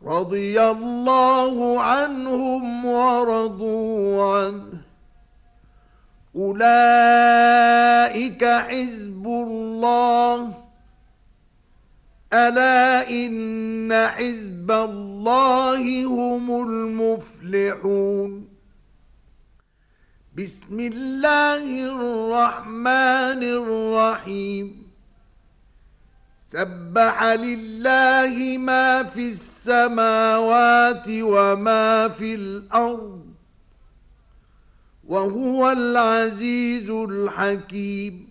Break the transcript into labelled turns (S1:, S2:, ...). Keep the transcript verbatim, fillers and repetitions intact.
S1: رضي الله عنهم ورضوا عنه أولئك حزب الله ألا إن حزب الله هم المفلحون بسم الله الرحمن الرحيم سبح لله ما في السماوات وما في الأرض وهو العزيز الحكيم